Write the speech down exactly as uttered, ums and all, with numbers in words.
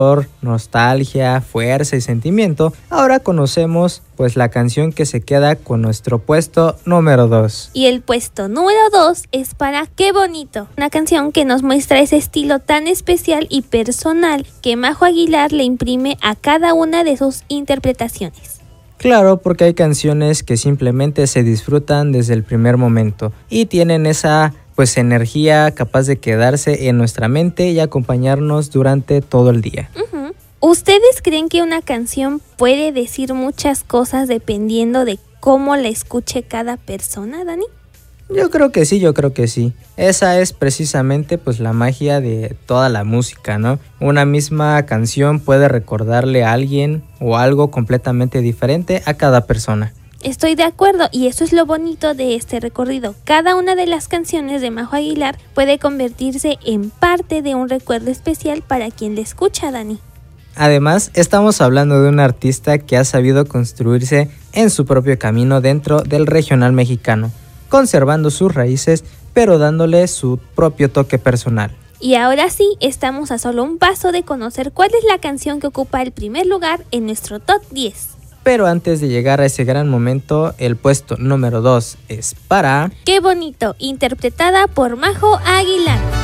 nostalgia, fuerza y sentimiento, ahora conocemos pues la canción que se queda con nuestro puesto número dos. Y el puesto número dos es para Qué Bonito, una canción que nos muestra ese estilo tan especial y personal que Majo Aguilar le imprime a cada una de sus interpretaciones. Claro, porque hay canciones que simplemente se disfrutan desde el primer momento y tienen esa pues energía capaz de quedarse en nuestra mente y acompañarnos durante todo el día. Uh-huh. ¿Ustedes creen que una canción puede decir muchas cosas dependiendo de cómo la escuche cada persona, Dani? Yo creo que sí, yo creo que sí. Esa es precisamente pues la magia de toda la música, ¿no? Una misma canción puede recordarle a alguien o algo completamente diferente a cada persona. Estoy de acuerdo, y eso es lo bonito de este recorrido. Cada una de las canciones de Majo Aguilar puede convertirse en parte de un recuerdo especial para quien la escucha, Dani. Además, estamos hablando de un artista que ha sabido construirse en su propio camino dentro del regional mexicano, conservando sus raíces, pero dándole su propio toque personal. Y ahora sí, estamos a solo un paso de conocer cuál es la canción que ocupa el primer lugar en nuestro top diez. Pero antes de llegar a ese gran momento, el puesto número dos es para Qué Bonito, interpretada por Majo Aguilar.